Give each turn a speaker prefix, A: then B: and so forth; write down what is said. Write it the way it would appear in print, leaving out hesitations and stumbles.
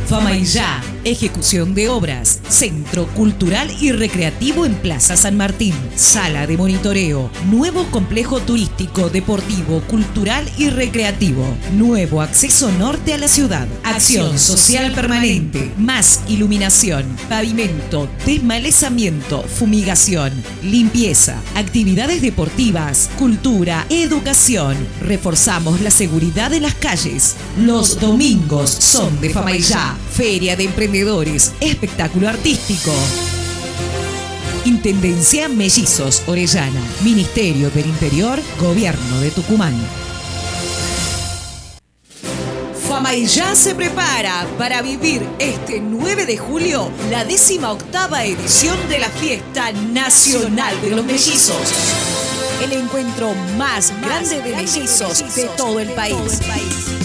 A: Famaillá, ejecución de obras, Centro Cultural y Recreativo en Plaza San Martín, sala de monitoreo, nuevo complejo turístico, deportivo, cultural y recreativo, nuevo acceso norte a la ciudad, acción social permanente, más iluminación, pavimento, desmalezamiento, fumigación, limpieza, actividades deportivas, cultura, educación. Reforzamos la seguridad de las calles. Los domingos son de Famaillá. Feria de Emprendedores, espectáculo artístico. Intendencia Mellizos, Orellana. Ministerio del Interior, Gobierno de Tucumán. Famaillá se prepara para vivir este 9 de julio la 18ª edición de la Fiesta Nacional de los Mellizos. El encuentro más grande de mellizos de todo el país.